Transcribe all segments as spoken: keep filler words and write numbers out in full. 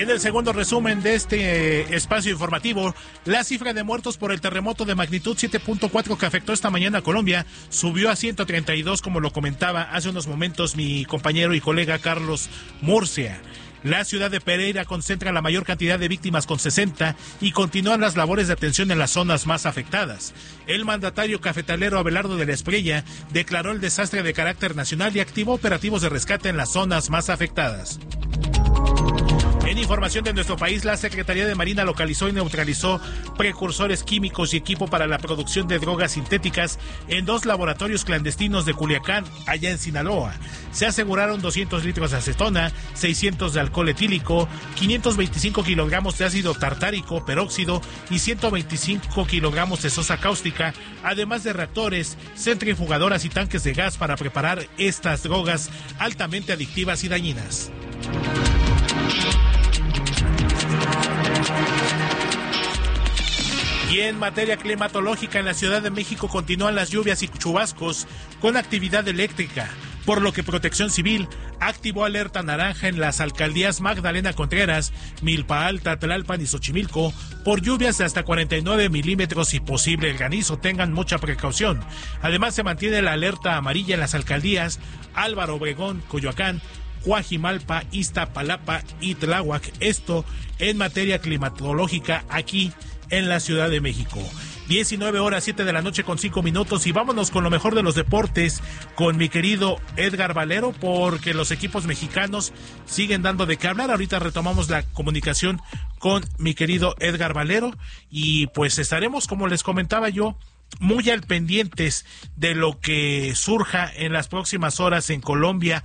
en el segundo resumen de este espacio informativo, la cifra de muertos por el terremoto de magnitud siete punto cuatro que afectó esta mañana a Colombia subió a ciento treinta y dos, como lo comentaba hace unos momentos mi compañero y colega Carlos Murcia. La ciudad de Pereira concentra la mayor cantidad de víctimas con sesenta y continúan las labores de atención en las zonas más afectadas. El mandatario cafetalero Abelardo de la Espriella declaró el desastre de carácter nacional y activó operativos de rescate en las zonas más afectadas. En información de nuestro país, la Secretaría de Marina localizó y neutralizó precursores químicos y equipo para la producción de drogas sintéticas en dos laboratorios clandestinos de Culiacán, allá en Sinaloa. Se aseguraron doscientos litros de acetona, seiscientos de alcohol etílico, quinientos veinticinco kilogramos de ácido tartárico, peróxido y ciento veinticinco kilogramos de sosa cáustica, además de reactores, centrifugadoras y tanques de gas para preparar estas drogas altamente adictivas y dañinas. Y en materia climatológica, en la Ciudad de México continúan las lluvias y chubascos con actividad eléctrica, por lo que Protección Civil activó alerta naranja en las alcaldías Magdalena Contreras, Milpa Alta, Tlalpan y Xochimilco por lluvias de hasta cuarenta y nueve milímetros y posible granizo. Tengan mucha precaución. Además, se mantiene la alerta amarilla en las alcaldías Álvaro Obregón, Coyoacán, Coajimalpa, Iztapalapa y Tláhuac. Esto en materia climatológica aquí en la Ciudad de México. diecinueve horas, siete de la noche con cinco minutos, y vámonos con lo mejor de los deportes con mi querido Edgar Valero, porque los equipos mexicanos siguen dando de qué hablar. Ahorita retomamos la comunicación con mi querido Edgar Valero y pues estaremos, como les comentaba yo, muy al pendientes de lo que surja en las próximas horas en Colombia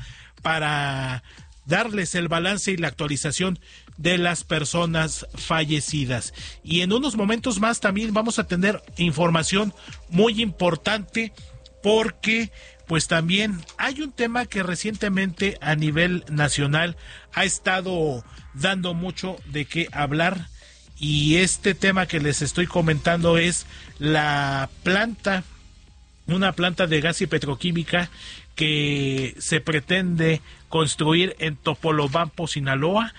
para darles el balance y la actualización de las personas fallecidas. Y en unos momentos más también vamos a tener información muy importante, porque pues también hay un tema que recientemente a nivel nacional ha estado dando mucho de qué hablar, y este tema que les estoy comentando es la planta, una planta de gas y petroquímica que se pretende construir en Topolobampo, Sinaloa.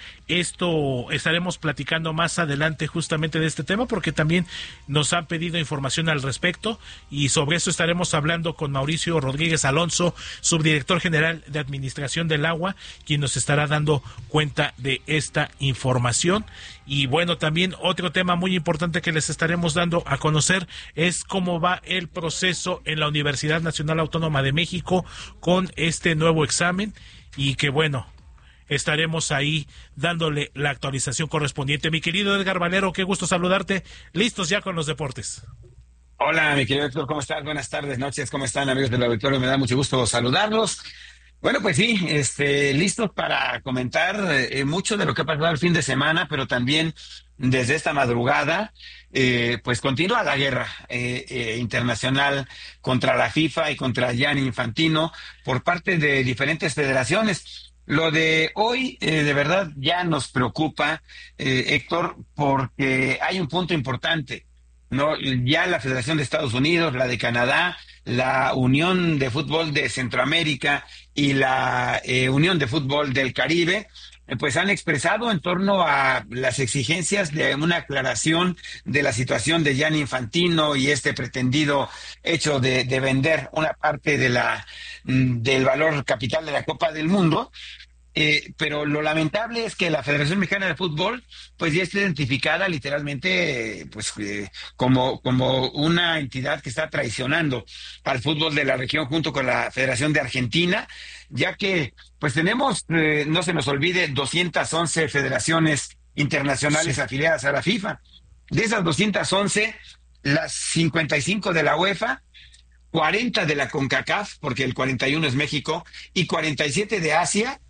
Esto estaremos platicando más adelante justamente de este tema, porque también nos han pedido información al respecto, y sobre eso estaremos hablando con Mauricio Rodríguez Alonso, subdirector general de Administración del Agua, quien nos estará dando cuenta de esta información. Y bueno, también otro tema muy importante que les estaremos dando a conocer es cómo va el proceso en la Universidad Nacional Autónoma de México con este nuevo examen, y que bueno, estaremos ahí dándole la actualización correspondiente. Mi querido Edgar Valero, qué gusto saludarte. Listos ya con los deportes. Hola, mi querido Héctor, ¿cómo estás? Buenas tardes, noches, ¿cómo están, amigos del auditorio? Me da mucho gusto saludarlos. Bueno, pues sí, este, listos para comentar eh, mucho de lo que ha pasado el fin de semana, pero también desde esta madrugada, eh, pues continúa la guerra eh, eh, internacional contra la FIFA y contra Gianni Infantino por parte de diferentes federaciones. Lo de hoy, eh, de verdad, ya nos preocupa, eh, Héctor, porque hay un punto importante, ¿no? Ya la Federación de Estados Unidos, la de Canadá, la Unión de Fútbol de Centroamérica y la eh, Unión de Fútbol del Caribe, eh, pues han expresado en torno a las exigencias de una aclaración de la situación de Gianni Infantino y este pretendido hecho de, de vender una parte de la del valor capital de la Copa del Mundo. Eh, pero lo lamentable es que la Federación Mexicana de Fútbol pues ya está identificada literalmente eh, pues eh, como, como una entidad que está traicionando al fútbol de la región junto con la Federación de Argentina, ya que pues tenemos, eh, no se nos olvide, doscientas once federaciones internacionales sí. afiliadas a la FIFA. De esas doscientas once, las cincuenta y cinco de la UEFA, cuarenta de la CONCACAF, porque el cuarenta y uno es México, y cuarenta y siete de Asia,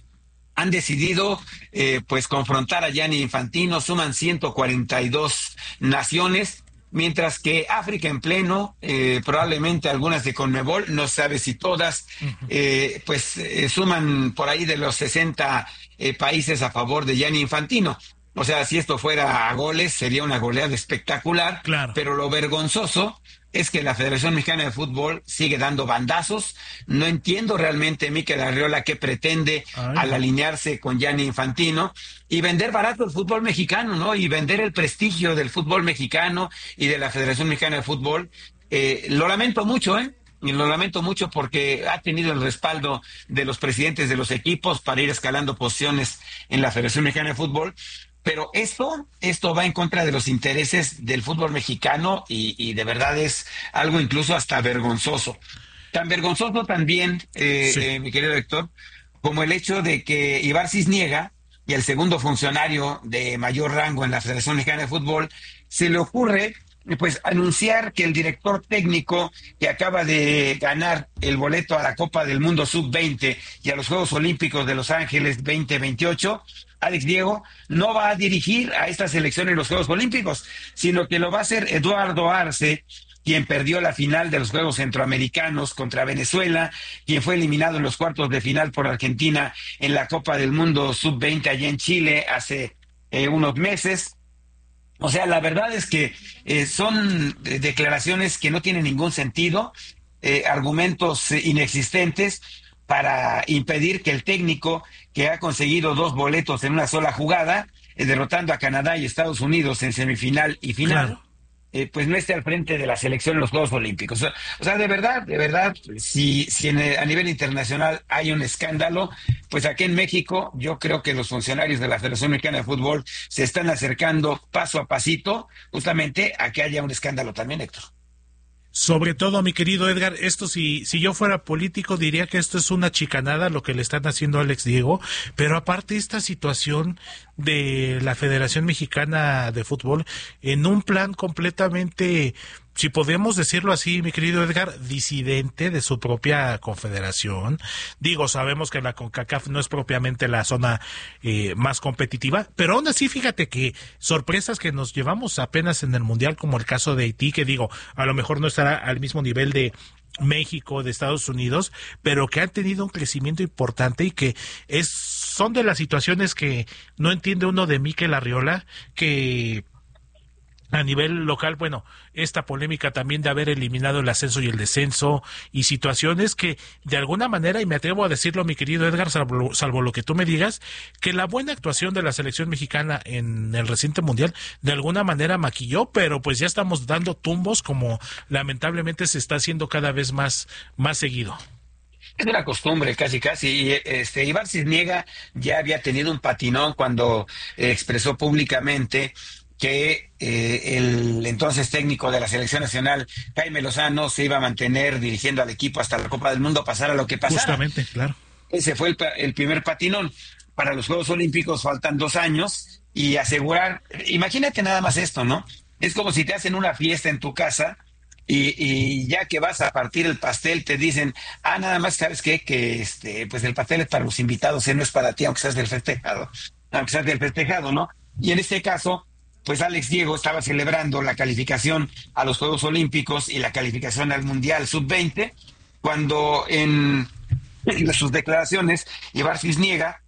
han decidido eh, pues confrontar a Gianni Infantino. Suman ciento cuarenta y dos naciones, mientras que África en pleno, eh, probablemente algunas de CONMEBOL, no sabe si todas, eh, pues eh, suman por ahí de los sesenta eh, países a favor de Gianni Infantino. O sea, si esto fuera a goles, sería una goleada espectacular, Claro. pero lo vergonzoso es que la Federación Mexicana de Fútbol sigue dando bandazos. No entiendo realmente, Mikel Arriola, qué pretende Ay, al no. alinearse con Gianni Infantino y vender barato el fútbol mexicano, ¿no? Y vender el prestigio del fútbol mexicano y de la Federación Mexicana de Fútbol. Eh, lo lamento mucho, ¿eh? Y lo lamento mucho porque ha tenido el respaldo de los presidentes de los equipos para ir escalando posiciones en la Federación Mexicana de Fútbol. Pero esto, esto va en contra de los intereses del fútbol mexicano y, y de verdad es algo incluso hasta vergonzoso. Tan vergonzoso también, eh, Sí. eh, mi querido Héctor, como el hecho de que Ibar Cisniega y el segundo funcionario de mayor rango en la Federación Mexicana de Fútbol se le ocurre pues anunciar que el director técnico que acaba de ganar el boleto a la Copa del Mundo sub veinte y a los Juegos Olímpicos de Los Ángeles veinte veintiocho, Alex Diego, no va a dirigir a esta selección en los Juegos Olímpicos, sino que lo va a hacer Eduardo Arce, quien perdió la final de los Juegos Centroamericanos contra Venezuela, quien fue eliminado en los cuartos de final por Argentina en la Copa del Mundo sub veinte allá en Chile hace eh, unos meses. O sea, la verdad es que eh, son eh, declaraciones que no tienen ningún sentido, eh, argumentos eh, inexistentes para impedir que el técnico que ha conseguido dos boletos en una sola jugada, eh, derrotando a Canadá y Estados Unidos en semifinal y final, Claro. eh, pues no esté al frente de la selección en los Juegos Olímpicos. O sea, o sea, de verdad, de verdad, si, si en el- a nivel internacional hay un escándalo, pues aquí en México yo creo que los funcionarios de la Federación Mexicana de Fútbol se están acercando paso a pasito justamente a que haya un escándalo también, Héctor. Sobre todo, mi querido Edgar, esto si, si yo fuera político diría que esto es una chicanada lo que le están haciendo a Alex Diego, pero aparte esta situación de la Federación Mexicana de Fútbol en un plan completamente, si podemos decirlo así, mi querido Edgar, disidente de su propia confederación. Digo, sabemos que la CONCACAF no es propiamente la zona eh, más competitiva, pero aún así, fíjate que sorpresas que nos llevamos apenas en el Mundial, como el caso de Haití, que digo, a lo mejor no estará al mismo nivel de México, de Estados Unidos, pero que han tenido un crecimiento importante y que es son de las situaciones que no entiende uno de Mikel Arriola, que a nivel local, bueno, esta polémica también de haber eliminado el ascenso y el descenso y situaciones que de alguna manera, y me atrevo a decirlo, mi querido Edgar, salvo, salvo lo que tú me digas, que la buena actuación de la selección mexicana en el reciente mundial de alguna manera maquilló, pero pues ya estamos dando tumbos como lamentablemente se está haciendo cada vez más, más seguido. Es una costumbre, casi casi. Y este Ibar Cisniega ya había tenido un patinón cuando eh, expresó públicamente que eh, el entonces técnico de la selección nacional, Jaime Lozano, se iba a mantener dirigiendo al equipo hasta la Copa del Mundo, pasara lo que pasara. Justamente, claro. Ese fue el, pa- el primer patinón. Para los Juegos Olímpicos faltan dos años y asegurar, imagínate nada más esto, ¿no? Es como si te hacen una fiesta en tu casa y, y ya que vas a partir el pastel te dicen, ah, nada más sabes qué, que este, pues el pastel es para los invitados, ¿eh? No es para ti, aunque seas del festejado, aunque seas del festejado, ¿no? Y en este caso, pues Alex Diego estaba celebrando la calificación a los Juegos Olímpicos y la calificación al Mundial sub veinte, cuando en, en sus declaraciones Ibar Cisniega,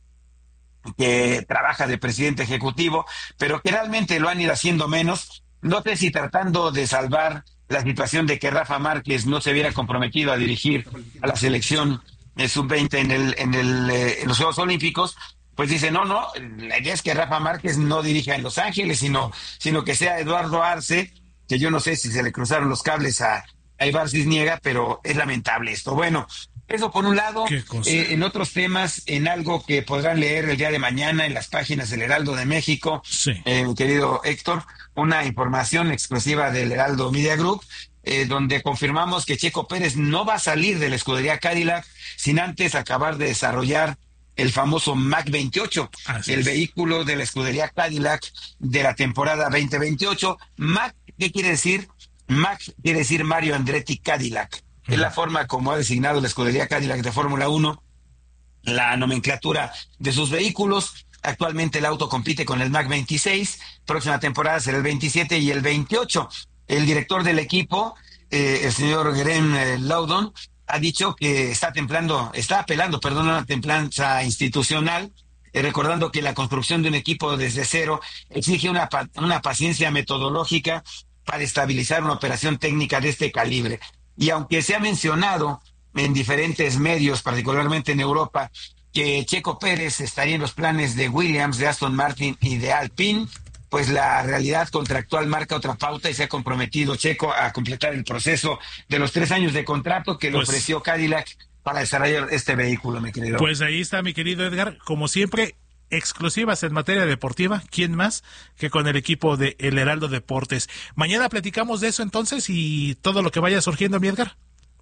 que trabaja de presidente ejecutivo, pero que realmente lo han ido haciendo menos. No sé si tratando de salvar la situación de que Rafa Márquez no se hubiera comprometido a dirigir a la selección eh, sub veinte en, el, en, el, eh, en los Juegos Olímpicos, pues dice, no, no, la idea es que Rafa Márquez no dirija en Los Ángeles, sino, sino que sea Eduardo Arce, que yo no sé si se le cruzaron los cables a, a Ibar Cisniega, pero es lamentable esto. Bueno, eso por un lado. Qué cosa. Eh, en otros temas, en algo que podrán leer el día de mañana en las páginas del Heraldo de México, Sí. eh, mi querido Héctor, una información exclusiva del Heraldo Media Group, eh, donde confirmamos que Checo Pérez no va a salir de la escudería Cadillac sin antes acabar de desarrollar el famoso Mac veintiocho, Así el es. vehículo de la escudería Cadillac de la temporada veinte veintiocho. Mac, ¿qué quiere decir? Mac quiere decir Mario Andretti Cadillac. Es la forma como ha designado la escudería Cadillac de Fórmula uno la nomenclatura de sus vehículos. Actualmente el auto compite con el Mac veintiséis, próxima temporada será el veintisiete y el veintiocho. El director del equipo, eh, el señor Graham eh, Loudon, ha dicho que está templando, está apelando, perdón, a una templanza institucional eh, recordando que la construcción de un equipo desde cero exige una, pa- una paciencia metodológica para estabilizar una operación técnica de este calibre. Y aunque se ha mencionado en diferentes medios, particularmente en Europa, que Checo Pérez estaría en los planes de Williams, de Aston Martin y de Alpine, pues la realidad contractual marca otra pauta y se ha comprometido Checo a completar el proceso de los tres años de contrato que le Pues, ofreció Cadillac para desarrollar este vehículo, mi querido. pues ahí está, mi querido Edgar. Como siempre, exclusivas en materia deportiva. ¿Quién más que con el equipo de El Heraldo Deportes? Mañana platicamos de eso entonces y todo lo que vaya surgiendo, mi Edgar.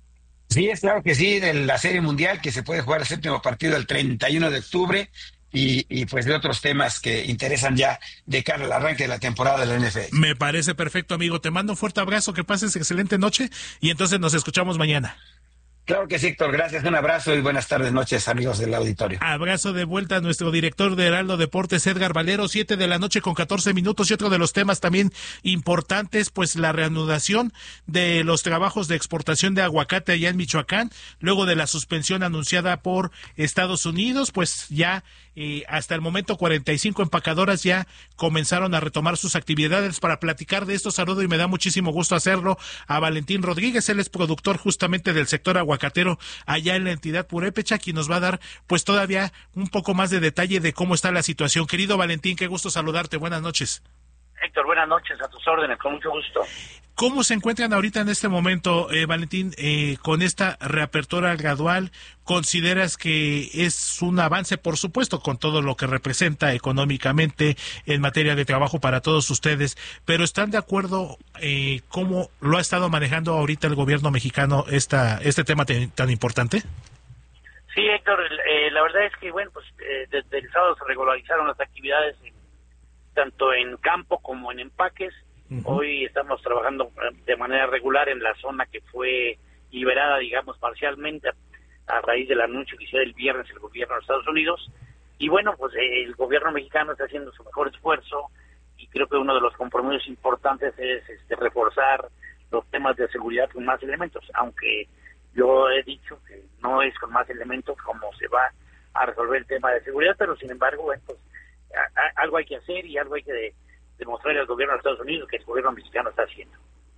Sí, es claro que sí, de la Serie Mundial que se puede jugar el séptimo partido el treinta y uno de octubre y, y pues de otros temas que interesan ya de cara al arranque de la temporada de la N F L. Me parece perfecto, amigo. Te mando un fuerte abrazo, que pases excelente noche y entonces nos escuchamos mañana. Claro que sí, Héctor, gracias, un abrazo y buenas tardes, noches, amigos del auditorio. Abrazo de vuelta a nuestro director de Heraldo Deportes, Edgar Valero, siete de la noche con catorce minutos. Y otro de los temas también importantes, pues la reanudación de los trabajos de exportación de aguacate allá en Michoacán, luego de la suspensión anunciada por Estados Unidos, pues ya eh, hasta el momento cuarenta y cinco empacadoras ya comenzaron a retomar sus actividades. Para platicar de esto, saludo y me da muchísimo gusto hacerlo a Valentín Rodríguez. Él es productor justamente del sector aguacatero allá en la entidad purépecha, quien nos va a dar pues todavía un poco más de detalle de cómo está la situación. Querido Valentín, qué gusto saludarte, buenas noches. Héctor, buenas noches, a tus órdenes, con mucho gusto. ¿Cómo se encuentran ahorita en este momento, eh, Valentín, eh, con esta reapertura gradual? ¿Consideras que es un avance, por supuesto, con todo lo que representa económicamente en materia de trabajo para todos ustedes, pero están de acuerdo eh, cómo lo ha estado manejando ahorita el gobierno mexicano esta, este tema tan, tan importante? Sí, Héctor, eh, la verdad es que, bueno, pues eh, desde el sábado se regularizaron las actividades en, tanto en campo como en empaques. Uh-huh. Hoy estamos trabajando de manera regular en la zona que fue liberada, digamos, parcialmente a, a raíz del anuncio que hicieron el viernes el gobierno de Estados Unidos. Y bueno, pues eh, el gobierno mexicano está haciendo su mejor esfuerzo y creo que uno de los compromisos importantes es este, reforzar los temas de seguridad con más elementos, aunque yo he dicho que no es con más elementos como se va a resolver el tema de seguridad, pero sin embargo, bueno, pues a, a, algo hay que hacer y algo hay que de, demostrar al gobierno de Estados Unidos que el gobierno mexicano está haciendo.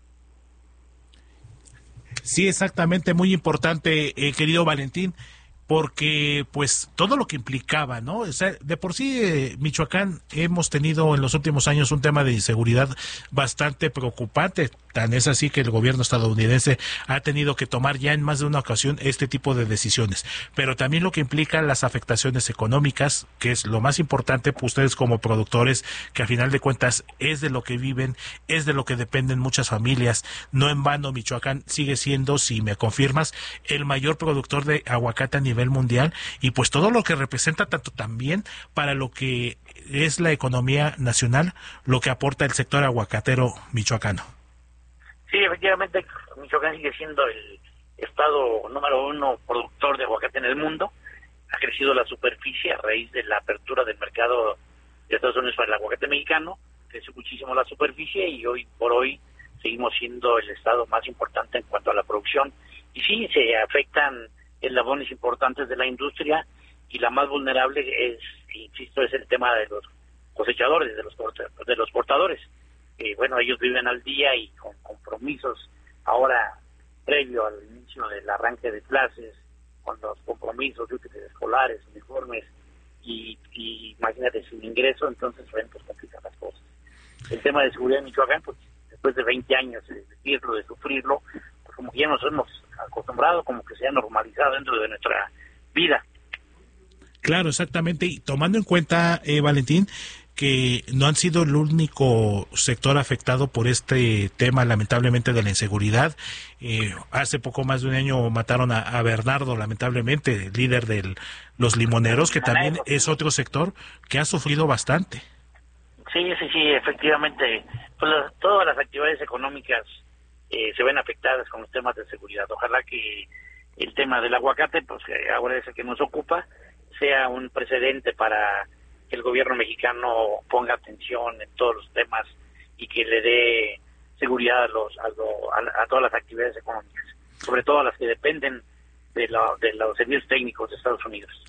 Sí, exactamente, muy importante, eh, querido Valentín, porque pues todo lo que implicaba, ¿no? O sea, de por sí eh, Michoacán hemos tenido en los últimos años un tema de inseguridad bastante preocupante. Tan es así que el gobierno estadounidense ha tenido que tomar ya en más de una ocasión este tipo de decisiones. Pero también lo que implica las afectaciones económicas, que es lo más importante para ustedes como productores, que a final de cuentas es de lo que viven, es de lo que dependen muchas familias. No en vano Michoacán sigue siendo, si me confirmas, el mayor productor de aguacate a nivel mundial, y pues todo lo que representa tanto también para lo que es la economía nacional, lo que aporta el sector aguacatero michoacano. Sí, efectivamente, Michoacán sigue siendo el estado número uno productor de aguacate en el mundo. Ha crecido la superficie a raíz de la apertura del mercado de Estados Unidos para el aguacate mexicano. Creció muchísimo la superficie y hoy por hoy seguimos siendo el estado más importante en cuanto a la producción. Y sí, se afectan eslabones importantes de la industria y la más vulnerable es, insisto, es el tema de los cosechadores, de los de los portadores. Eh, bueno, ellos viven al día y con compromisos ahora previo al inicio del arranque de clases, con los compromisos de útiles escolares, uniformes y, y imagínate sin ingreso, entonces bueno, pues complican las cosas. El tema de seguridad en Michoacán, pues después de veinte años de vivirlo, de sufrirlo, pues como que ya nos hemos acostumbrado, como que se ha normalizado dentro de nuestra vida. Claro, exactamente, y tomando en cuenta, eh, Valentín, que no han sido el único sector afectado por este tema, lamentablemente, de la inseguridad. Eh, hace poco más de un año mataron a, a Bernardo, lamentablemente, líder de los limoneros, que también es otro sector que ha sufrido bastante. Sí, sí, sí, efectivamente. Pues las, todas las actividades económicas eh, se ven afectadas con los temas de seguridad. Ojalá que el tema del aguacate, pues que ahora es el que nos ocupa, sea un precedente para que el gobierno mexicano ponga atención en todos los temas y que le dé seguridad a los a, lo, a, a todas las actividades económicas, sobre todo a las que dependen de, la, de los servicios técnicos de Estados Unidos.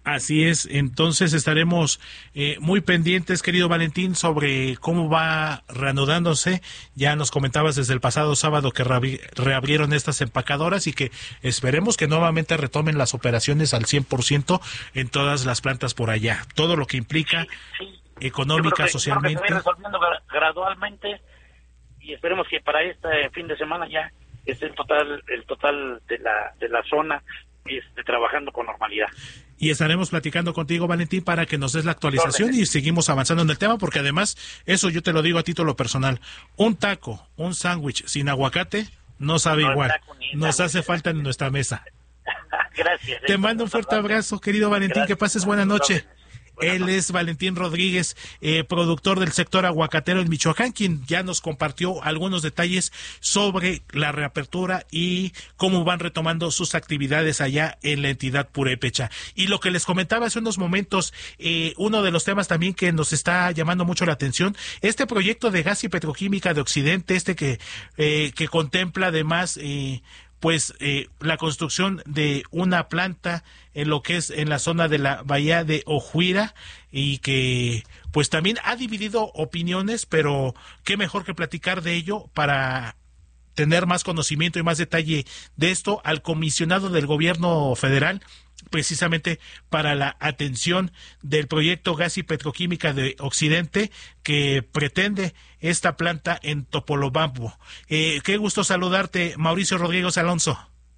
Así es, entonces estaremos eh, muy pendientes, querido Valentín, sobre cómo va reanudándose. Ya nos comentabas desde el pasado sábado que reabrieron estas empacadoras y que esperemos que nuevamente retomen las operaciones al cien por ciento en todas las plantas por allá. Todo lo que implica sí, sí. económica, que, socialmente. Creo que se va resolviendo gradualmente y esperemos que para este fin de semana ya esté el total, el total de la, de la zona esté trabajando con normalidad. Y estaremos platicando contigo, Valentín, para que nos des la actualización y seguimos avanzando en el tema, porque además, eso yo te lo digo a título personal, un taco, un sándwich sin aguacate no sabe no igual, nos hace falta en nuestra mesa. Gracias. Te mando un fuerte abrazo, querido Valentín, gracias, que pases buena noche. Él es Valentín Rodríguez, eh, productor del sector aguacatero en Michoacán, quien ya nos compartió algunos detalles sobre la reapertura y cómo van retomando sus actividades allá en la entidad purépecha. Y lo que les comentaba hace unos momentos, eh, uno de los temas también que nos está llamando mucho la atención, este proyecto de gas y petroquímica de Occidente, este que, eh, que contempla además eh, pues eh, la construcción de una planta en lo que es en la zona de la bahía de Ojuira y que pues también ha dividido opiniones, pero qué mejor que platicar de ello para tener más conocimiento y más detalle de esto al comisionado del gobierno federal, precisamente para la atención del proyecto Gas y Petroquímica de Occidente que pretende esta planta en Topolobampo. Eh, qué gusto saludarte, Mauricio Rodríguez Alonso.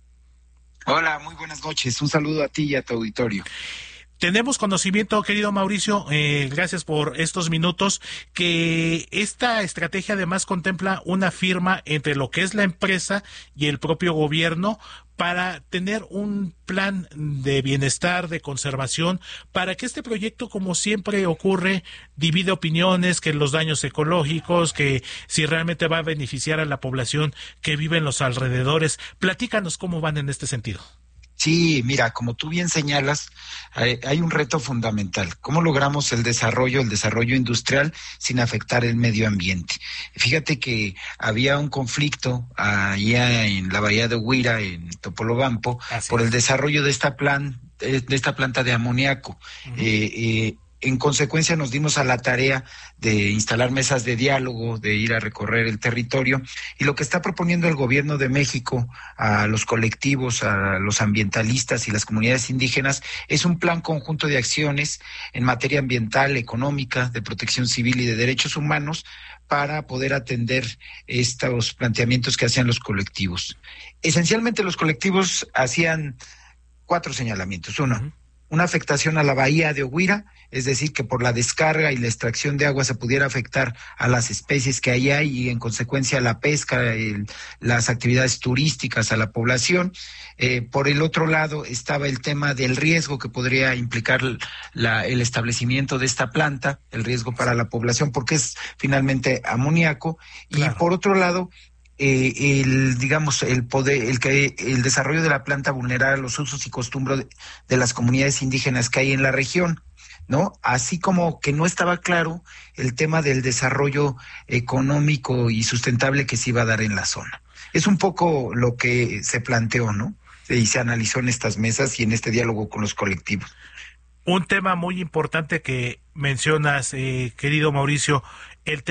Hola, muy buenas noches. Un saludo a ti y a tu auditorio. Tenemos conocimiento, querido Mauricio, eh, gracias por estos minutos, que esta estrategia además contempla una firma entre lo que es la empresa y el propio gobierno para tener un plan de bienestar, de conservación, para que este proyecto, como siempre ocurre, divide opiniones, que los daños ecológicos, que si realmente va a beneficiar a la población que vive en los alrededores. Platícanos cómo van en este sentido. Sí, mira, como tú bien señalas, hay, hay un reto fundamental. ¿Cómo logramos el desarrollo, el desarrollo industrial sin afectar el medio ambiente? Fíjate que había un conflicto allá en la bahía de Huira, en Topolobampo, Así por es. el desarrollo de esta plan, de esta planta de amoníaco. Uh-huh. eh, eh, En consecuencia nos dimos a la tarea de instalar mesas de diálogo, de ir a recorrer el territorio, y lo que está proponiendo el gobierno de México a los colectivos, a los ambientalistas y las comunidades indígenas es un plan conjunto de acciones en materia ambiental, económica, de protección civil y de derechos humanos para poder atender estos planteamientos que hacían los colectivos. Esencialmente los colectivos hacían cuatro señalamientos. Uno, uh-huh. una afectación a la bahía de Oguira, es decir, que por la descarga y la extracción de agua se pudiera afectar a las especies que hay ahí y en consecuencia a la pesca, el, las actividades turísticas, a la población. Eh, por el otro lado estaba el tema del riesgo que podría implicar la, el establecimiento de esta planta, el riesgo para la población, porque es finalmente amoníaco. Claro. Y por otro lado, Eh, el digamos el poder el que el desarrollo de la planta vulnerara los usos y costumbres de, de las comunidades indígenas que hay en la región, ¿no? Así como que no estaba claro el tema del desarrollo económico y sustentable que se iba a dar en la zona. Es un poco lo que se planteó, ¿no? Y se analizó en estas mesas y en este diálogo con los colectivos. Un tema muy importante que mencionas, eh, querido Mauricio, el tema